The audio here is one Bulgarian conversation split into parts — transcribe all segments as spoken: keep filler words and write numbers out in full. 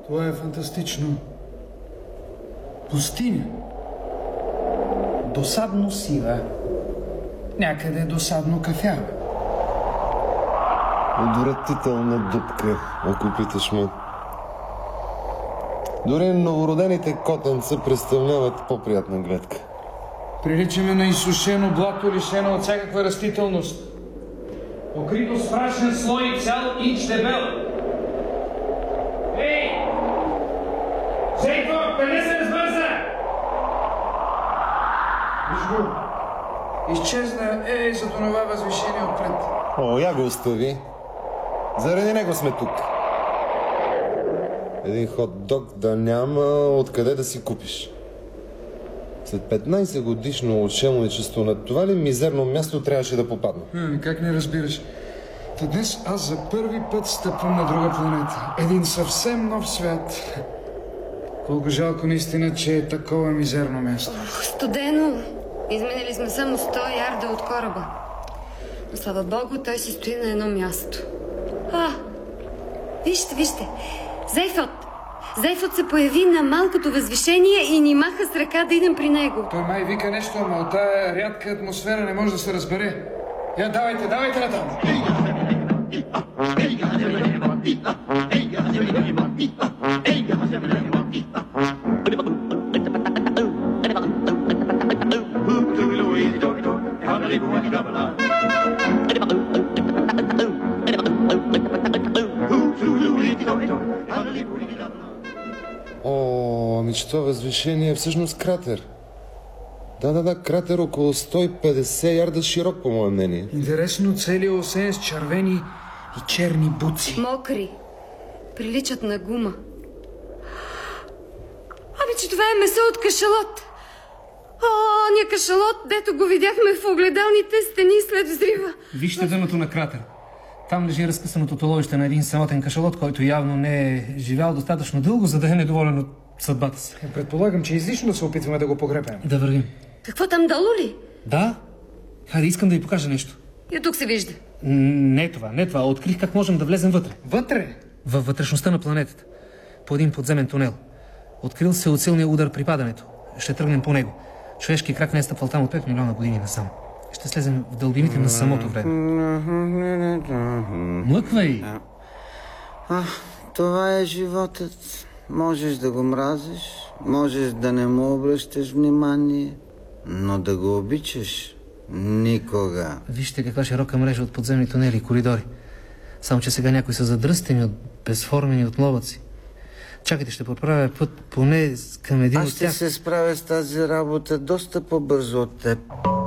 Това е фантастично. Пустиня. Досадно сива. Някъде досадно кафява. Отвратителна дупка, ако питаш ме. Дори новородените котенца представляват по-приятна гледка. Приличаме на изсушено блато, лишено от всякаква растителност. Покрито с прашен слой цял инч дебел. Ей! Сейко, къде се разбърза? Виж го. Изчезна ей за това възвишение отпред. О, я го остави. Заради него сме тук. Един хот-дог да няма откъде да си купиш. След петнайсет годишно отшелничество на това ли мизерно място трябваше да попадна? Хм, как не разбираш? Та днес аз за първи път стъпвам на друга планета. Един съвсем нов свят. Колко жалко наистина, че е такова мизерно място. Ох, студено. Изминали сме само сто ярда от кораба. Но слава Богу, той си стои на едно място. А, вижте, вижте. Зейфот. Зейфот се появи на малкото възвишение и ни маха с ръка да идем при него. Той май вика нещо, ама от тая рядка атмосфера не може да се разбере. Я, давайте, давайте натам. О, ами че това възвишение е всъщност кратер. Да, да, да, кратер около сто и петдесет ярда широк, по мое мнение. Интересно, целият осеян с червени и черни буци. Мокри. Приличат на гума. Ами, че това е месо от кашалот. О, оня кашалот, дето го видяхме в огледалните стени след взрива. Вижте дъното на кратер. Там лежи разкъсаното туловище на един самотен кашалот, който явно не е живял достатъчно дълго, за да е недоволен от съдбата си. Предполагам, че излишно да се опитваме да го погребем. Да вървим. Какво там долу ли? Да. Хайде, искам да ви покажа нещо. И тук се вижда. Не това, не това. Открих как можем да влезем вътре. Вътре? Във вътрешността на планетата. По един подземен тунел. Открил се от силния удар при падането. Ще тръгнем по него. Човешки крак не е стъпвал там от пет милиона години насам. Ще слезем в дълбините на самото време. Млъквай! А, това е животът. Можеш да го мразиш, можеш да не му обръщаш внимание, но да го обичаш никога. Вижте каква широка мрежа от подземни тунели и коридори. Само че сега някои са задръстени от безформени отловъци. Чакайте, ще поправя път поне към един Аз от тях. ще се справя с тази работа доста по-бързо от теб.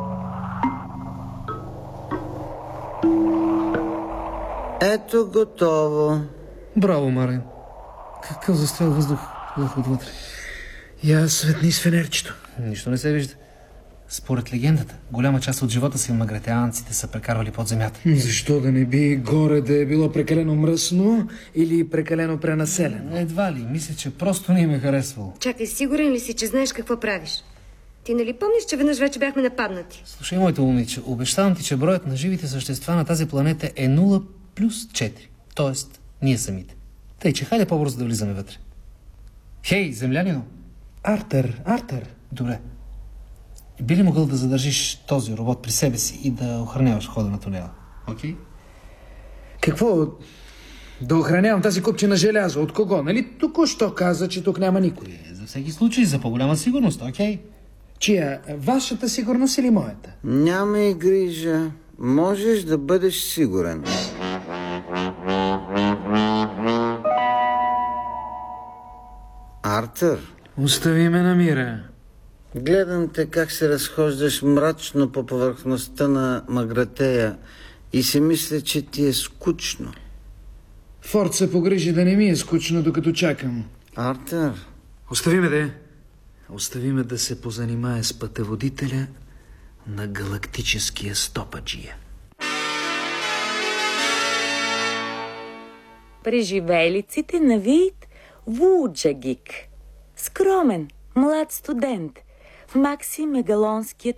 Ето, готово. Браво, Марин. Какъв застрел въздух лъх отвътре. Я светни с фенерчето. Нищо не се вижда. Според легендата, голяма част от живота си магретеанците са прекарвали под земята. Защо да не би горе да е било прекалено мръсно или прекалено пренаселено? Едва ли. Мисля, че просто не им е харесвало. Чакай, сигурен ли си, че знаеш какво правиш? Ти нали помниш, че веднъж вече бяхме нападнати? Слушай, моето момиче, обещавам ти, че броят на живите същества на тази планета е нула плюс четири. Тоест, ние самите. Тъй, че хайде по-бързо да влизаме вътре. Хей, землянино! Артер, Артер. Добре. Би ли могъл да задържиш този робот при себе си и да охраняваш хода на тунела? Окей? Okay? Какво? Да охранявам тази купчина желязо? От кого? Нали току-що каза, че тук няма никой? Е, за всеки случай, за по-голяма сигурност, окей? Okay? Чия? Вашата сигурност или моята? Няма и грижа. Можеш да бъдеш сигурен. Артър. Остави ме на мира. Гледам те как се разхождаш мрачно по повърхността на Магратея и си мисля, че ти е скучно. Форд се погрижи да не ми е скучно, докато чакам. Артър. Остави ме, де. Остави ме да се позанимае с пътеводителя на галактическия стопаджия. Преживелиците на вид Вуджагик. Скромен, млад студент в Макси Мегалонския